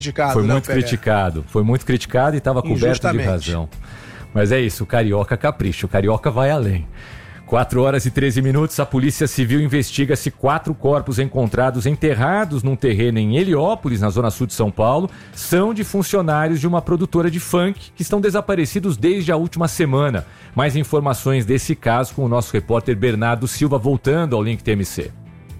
criticado. Foi muito criticado e estava coberto de razão. Mas é isso, o Carioca capricha, o Carioca vai além. 4h13, a Polícia Civil investiga se 4 corpos encontrados enterrados num terreno em Heliópolis, na zona sul de São Paulo, são de funcionários de uma produtora de funk que estão desaparecidos desde a última semana. Mais informações desse caso com o nosso repórter Bernardo Silva, voltando ao Link TMC.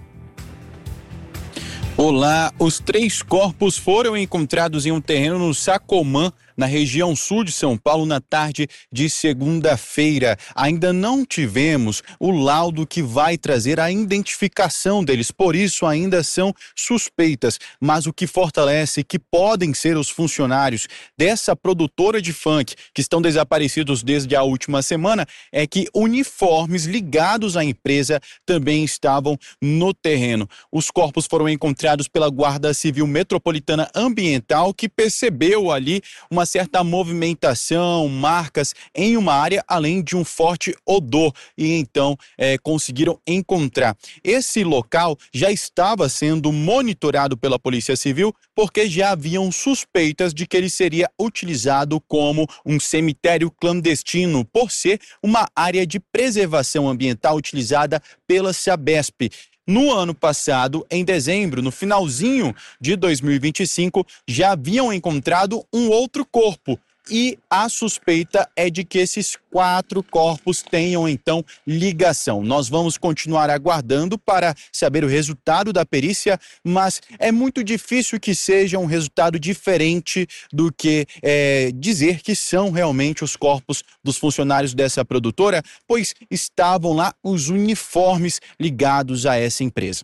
Olá, os 3 corpos foram encontrados em um terreno no Sacomã, na região sul de São Paulo, na tarde de segunda-feira. Ainda não tivemos o laudo que vai trazer a identificação deles, por isso ainda são suspeitas. Mas o que fortalece que podem ser os funcionários dessa produtora de funk que estão desaparecidos desde a última semana é que uniformes ligados à empresa também estavam no terreno. Os corpos foram encontrados pela Guarda Civil Metropolitana Ambiental, que percebeu ali uma certa movimentação, marcas em uma área, além de um forte odor, e então conseguiram encontrar. Esse local já estava sendo monitorado pela Polícia Civil porque já haviam suspeitas de que ele seria utilizado como um cemitério clandestino, por ser uma área de preservação ambiental utilizada pela Sabesp. No ano passado, em dezembro, no finalzinho de 2025, já haviam encontrado um outro corpo. E a suspeita é de que esses 4 corpos tenham, então, ligação. Nós vamos continuar aguardando para saber o resultado da perícia, mas é muito difícil que seja um resultado diferente do que dizer que são realmente os corpos dos funcionários dessa produtora, pois estavam lá os uniformes ligados a essa empresa.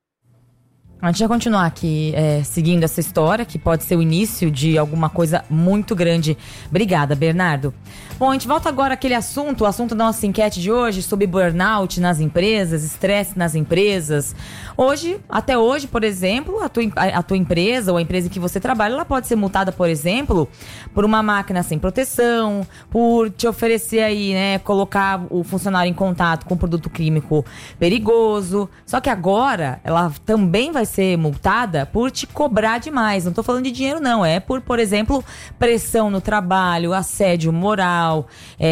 A gente vai continuar aqui seguindo essa história, que pode ser o início de alguma coisa muito grande. Obrigada, Bernardo. Bom, a gente volta agora àquele assunto, o assunto da nossa enquete de hoje, sobre burnout nas empresas, estresse nas empresas. Até hoje, por exemplo, a tua empresa ou a empresa em que você trabalha, ela pode ser multada, por exemplo, por uma máquina sem proteção, por te oferecer aí, colocar o funcionário em contato com um produto químico perigoso. Só que agora, ela também vai ser multada por te cobrar demais. Não tô falando de dinheiro, não. É por exemplo, pressão no trabalho, assédio moral,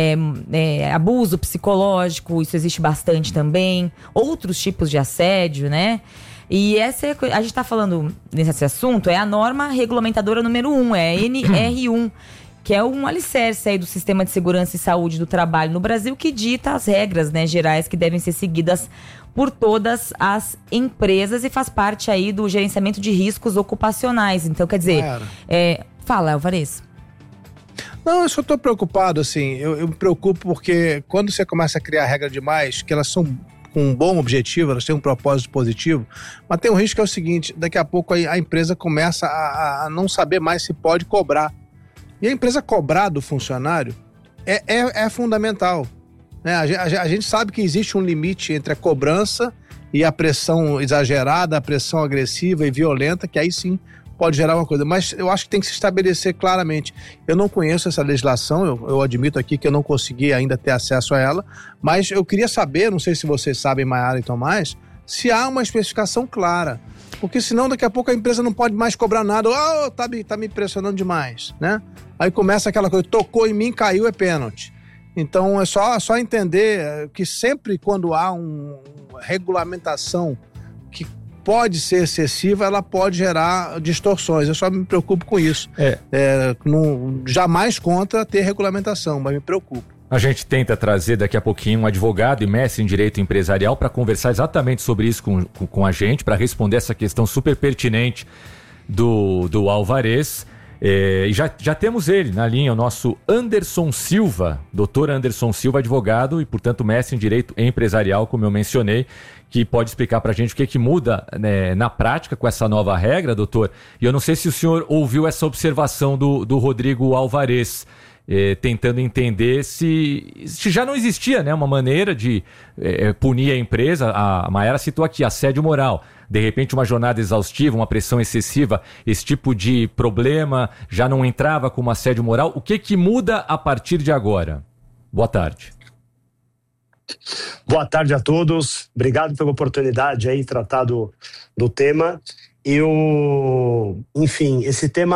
abuso psicológico. Isso existe bastante também. Outros tipos de assédio, né? E a gente tá falando nesse assunto, é a norma regulamentadora número 1, é a NR1. Que é um alicerce aí do Sistema de Segurança e Saúde do Trabalho no Brasil, que dita as regras, gerais que devem ser seguidas por todas as empresas e faz parte aí do gerenciamento de riscos ocupacionais. Então, quer dizer, fala, Alvarez. Não, eu só estou preocupado, assim, eu me preocupo porque quando você começa a criar regra demais, que elas são com um bom objetivo, elas têm um propósito positivo, mas tem um risco que é o seguinte, daqui a pouco a empresa começa a não saber mais se pode cobrar. E a empresa cobrar do funcionário é fundamental. A gente sabe que existe um limite entre a cobrança e a pressão exagerada, a pressão agressiva e violenta, que aí sim pode gerar uma coisa. Mas eu acho que tem que se estabelecer claramente. Eu não conheço essa legislação, eu admito aqui que eu não consegui ainda ter acesso a ela, mas eu queria saber, não sei se vocês sabem, Maiara e Tomás, se há uma especificação clara. Porque senão daqui a pouco a empresa não pode mais cobrar nada. Tá me pressionando demais, né? Aí começa aquela coisa, tocou em mim, caiu, é pênalti. Então é só entender que sempre quando há uma regulamentação que pode ser excessiva, ela pode gerar distorções. Eu só me preocupo com isso. Jamais contra ter regulamentação, mas me preocupo. A gente tenta trazer daqui a pouquinho um advogado e mestre em direito empresarial para conversar exatamente sobre isso com a gente, para responder essa questão super pertinente do Alvarez. E já temos ele na linha, o nosso Anderson Silva, doutor Anderson Silva, advogado e, portanto, mestre em direito empresarial, como eu mencionei, que pode explicar para a gente o que muda na prática com essa nova regra, doutor. E eu não sei se o senhor ouviu essa observação do Rodrigo Alvarez, tentando entender se já não existia uma maneira de punir a empresa. A Maiara citou aqui assédio moral. De repente, uma jornada exaustiva, uma pressão excessiva, esse tipo de problema já não entrava como assédio moral. O que muda a partir de agora? Boa tarde. Boa tarde a todos. Obrigado pela oportunidade aí de tratar do tema. Enfim, esse tema